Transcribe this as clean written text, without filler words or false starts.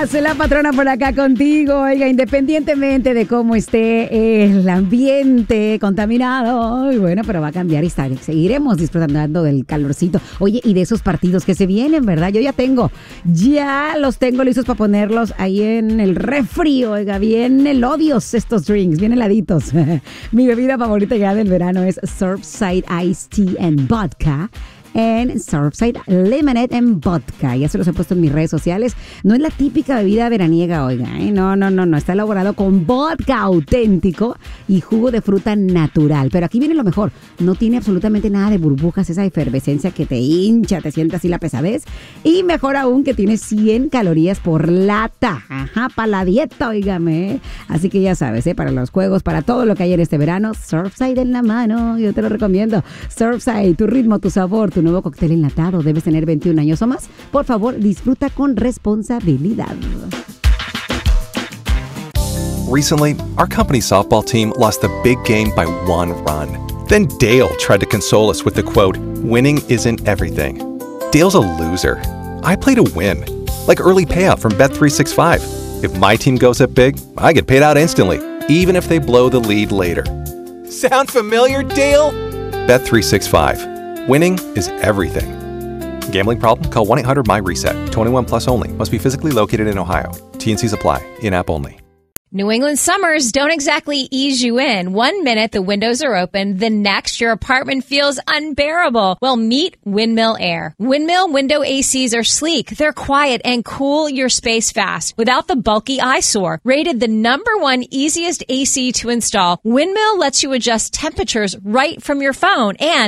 días, la patrona por acá contigo. Oiga, independientemente de cómo esté el ambiente contaminado, y bueno, pero va a cambiar y seguiremos disfrutando del calorcito. Oye, y de esos partidos que se vienen, ¿verdad? Yo ya los tengo listos para ponerlos ahí en el refri. Oiga, bien elodios estos drinks, bien heladitos. Mi bebida favorita ya del verano es Surfside Iced Tea and Vodka. En Surfside Lemonade and Vodka. Ya se los he puesto en mis redes sociales. No es la típica bebida veraniega, oiga, ¿eh? No. Está elaborado con vodka auténtico y jugo de fruta natural. Pero aquí viene lo mejor. No tiene absolutamente nada de burbujas, esa efervescencia que te hincha, te siente así la pesadez. Y mejor aún que tiene 100 calorías por lata. Ajá, para la dieta, oígame. Así que ya sabes, para los juegos, para todo lo que hay en este verano, Surfside en la mano. Yo te lo recomiendo. Surfside, tu ritmo, tu sabor, tu nuevo cóctel enlatado. Debes tener 21 años o más. Por favor, disfruta con responsabilidad. Recently, our company's softball team lost the big game by 1 run. Then Dale tried to console us with the quote, "Winning isn't everything." Dale's a loser. I play to win. Like early payout from Bet365. If my team goes up big, I get paid out instantly, even if they blow the lead later. Sound familiar, Dale? Bet365. Winning is everything. Gambling problem? Call 1-800-MY-RESET. 21 plus only. Must be physically located in Ohio. T&Cs apply. In-app only. New England summers don't exactly ease you in. 1 minute the windows are open, the next your apartment feels unbearable. Well, meet Windmill Air. Windmill window ACs are sleek, they're quiet, and cool your space fast without the bulky eyesore. Rated the #1 easiest AC to install, Windmill lets you adjust temperatures right from your phone and